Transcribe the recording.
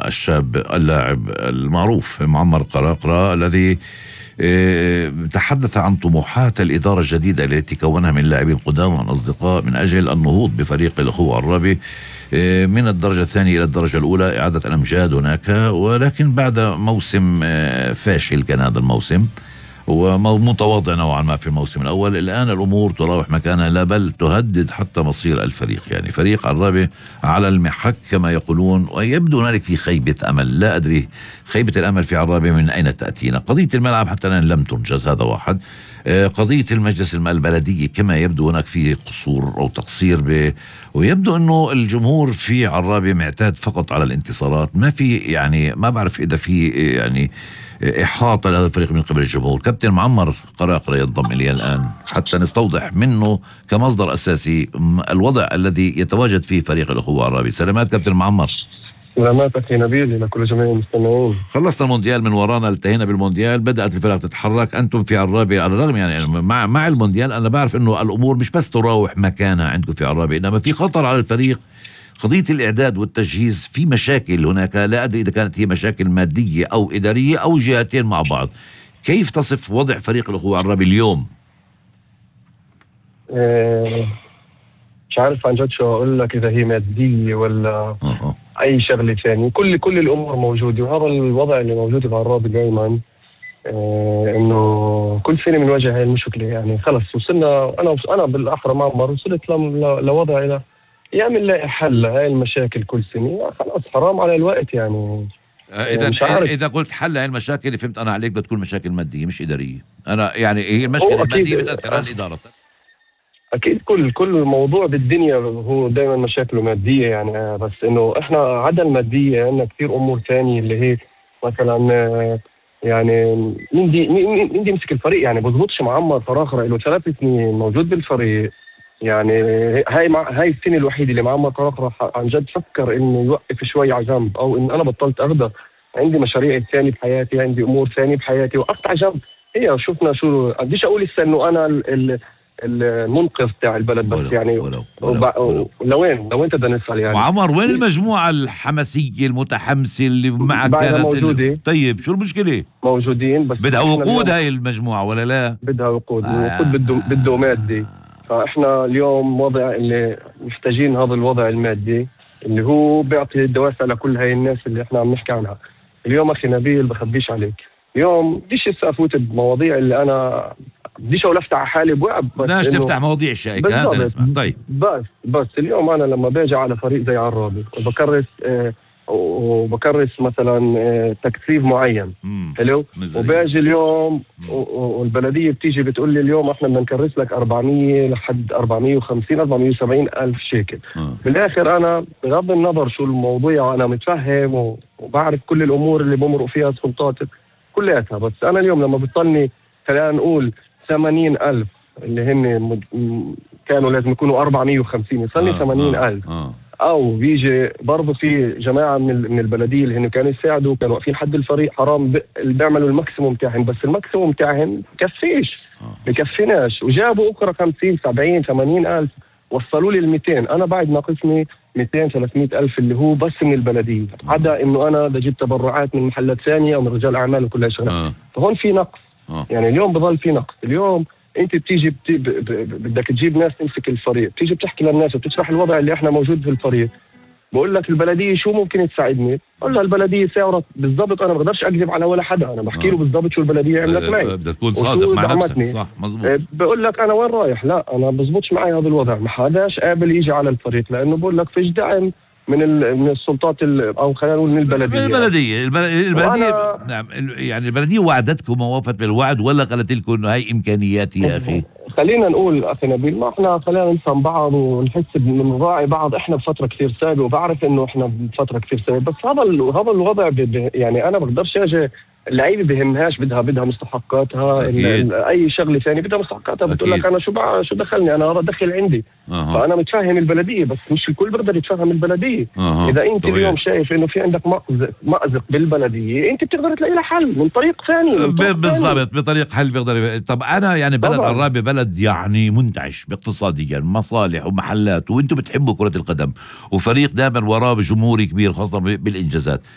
الشاب اللاعب المعروف معمر قراقرة الذي تحدث عن طموحات الإدارة الجديدة التي كونها من لاعبين قدام ومن أصدقاء من أجل النهوض بفريق الأخوة عرابي من الدرجة الثانية إلى الدرجة الأولى، إعادة الأمجاد هناك. ولكن بعد موسم فاشل كان هذا الموسم ومتواضع نوعا ما في الموسم الأول، الآن الأمور تراوح مكانها لا بل تهدد حتى مصير الفريق. يعني فريق عرابي على المحك كما يقولون، ويبدو هنالك في خيبة أمل. لا أدري خيبة الأمل في عرابي من أين تأتينا. قضية الملعب حتى الآن لم تنجز، هذا واحد. قضية المجلس البلدي كما يبدو هناك في قصور أو تقصير ويبدو أنه الجمهور في عرابي معتاد فقط على الانتصارات، ما في يعني ما بعرف إذا في يعني إحاطة لهذا الفريق من قبل الجمهور. كابتن معمر قراقرة ينضم إلي الآن حتى نستوضح منه كمصدر أساسي الوضع الذي يتواجد فيه فريق الأخوة عرابي. سلامات كابتن معمر. سلامات أخي نبيل لكل جميع المستمعين. خلصنا المونديال من ورانا، التهينا بالمونديال، بدأت الفرق تتحرك. أنتم في عرابي على الرغم يعني مع المونديال أنا بعرف أنه الأمور مش بس تراوح مكانها عندكم في عرابي، إنما في خطر على الفريق. قضية الإعداد والتجهيز في مشاكل هناك، لا أدري إذا كانت هي مشاكل مادية أو إدارية أو جهتين مع بعض. كيف تصف وضع فريق الأخوة عرابي اليوم؟ مش عارف عن جد شو أقول لك، إذا هي مادية ولا أي شغلة ثانية. كل الأمور موجودة، وهذا الوضع اللي موجود في عرابي دائما. إنه كل سنة بنواجه هاي المشكلة. يعني خلص وصلنا، أنا بالأحرى معمر وصلت لوضع إلى يعمل نلاقي حل هاي المشاكل كل سنة. خلاص حرام على الوقت يعني. إذا قلت حل هاي المشاكل فهمت أنا عليك بتكون مشاكل مادية مش إدارية. أنا يعني هي المشكلة المادية بتأثر على الإدارة. أكيد كل موضوع بالدنيا هو دائما مشاكله مادية يعني. بس إنه إحنا عدا المادية عندنا كثير أمور ثانية اللي هي مثلا يعني مين دي يمسك الفريق. يعني بضبطش معمر قراقرة له 3 سنين موجود بالفريق. يعني هاي السنة الوحيدة اللي معمر قراقرة عن جد فكر إنه يوقف شوي على جنب، أو إن أنا بطلت أغدى، عندي مشاريع ثانية بحياتي، عندي أمور ثانية بحياتي، وقفت على جنب. هي شفنا شو قديش أقول لسه إنه أنا المنقذ تاع البلد، بس يعني لوين بدنا نسأل يعني. وعمر وين المجموعة الحماسية المتحمسة اللي معك كانت موجودة؟ طيب شو المشكلة؟ موجودين، بس بدها وقود هاي المجموعة ولا لا؟ بدها وقود. بده مادي. فإحنا اليوم وضع اللي محتاجين هذا الوضع المادي اللي هو بيعطي الدوافع لكل هاي الناس اللي إحنا عم نحكي عنها اليوم. أخي نبيل بخبيش عليك، اليوم بديش أفوت بمواضيع اللي أنا بديش أقول أفتح حالي بوعب. بدناش تفتح مواضيع الشائكة. هذا نسمع. طيب بس اليوم أنا لما باجي على فريق زي عرابي وبكرس مثلا تكثيف معين حلو، وباجي اليوم والبلدية بتيجي بتقول لي اليوم احنا بدنا نكرس لك 400 لحد 450 470 ألف شيكل. بالآخر أنا بغض النظر شو الموضوع أنا متفهم وبعرف كل الأمور اللي بمرق فيها السلطات كلياتها. بس أنا اليوم لما بتطلني خلينا نقول 80 ألف اللي هن كانوا لازم يكونوا 450 يصلي 80 ألف. أو بيجي برضو في جماعة من البلدية اللي هن كانوا يساعدوا، كانوا واقفين حد الفريق، حرام بيعملوا الماكسيموم تاعهم، بس الماكسيموم تاعهم بكفيناش، وجابوا أخرى 50 70 80 ألف وصلوا لي 200. أنا بعد ناقصني 200 300 ألف اللي هو بس من البلدية، عدا إنه أنا بجيب تبرعات من محلات ثانية أو من رجال أعمال وكل هالشغلات. فهون في نقص. يعني اليوم بضل في نقص. اليوم انت بتيجي بدك تجيب ناس تمسك الفريق، بتيجي بتحكي للناس وبتشرح الوضع اللي احنا موجود في الفريق. بقول لك البلديه شو ممكن تساعدني؟ قول له البلديه ساورت بالضبط. انا ما بقدرش اكذب على ولا حدا، انا بحكي له بالضبط شو البلديه عملت معي. بدك تكون صادق مع نفسك. صح مزبوط. بقول لك انا وين رايح؟ لا انا بزبطش معي هذا الوضع، ما حداش قابل يجي على الفريق، لانه بقول لك فيش دعم من السلطات او خلينا نقول من البلديه. نعم. يعني البلديه وعدتكم ووفت بالوعد ولا قالت لكم انه هاي امكانياتي يا اخي؟ خلينا نقول اخي نبيل، ما احنا خلينا نفهم بعض ونحس بنراعي بعض. احنا بفتره كثير سابقه وبعرف انه احنا بفتره كثير سابقه، بس هذا الوضع يعني انا بقدرش اجي اللعيبه بهمهاش، بدها مستحقاتها. اي شغله ثانيه بدها مستحقاتها. بتقول لك انا شو دخلني، انا هذا دخل عندي. فانا متفاهم البلديه، بس مش الكل بيقدر يتفهم البلديه. اذا انت اليوم شايف انه في عندك مأزق بالبلديه، انت بتقدر تلاقي له حل من طريق ثاني. بالضبط، بطريق حل بيقدر. طب انا يعني بلد عرابي بلد يعني منتعش اقتصاديا، مصالح ومحلات، وانتم بتحبوا كره القدم وفريق دائما وراه جمهور كبير خاصه بالانجازات.